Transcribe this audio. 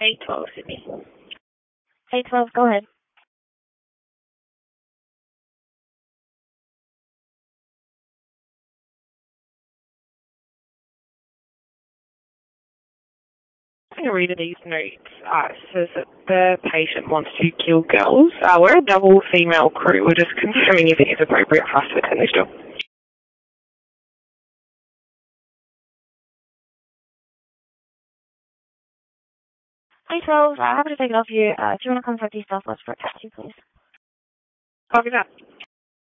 A12, Sydney. A12, go ahead. I'm going to read these notes. It says that the patient wants to kill girls. We're a double female crew. We're just confirming if it is appropriate for us to attend this job. A12, happy to take it off you. Do you want to contact these staff? Let's for a taxi, please. Copy that.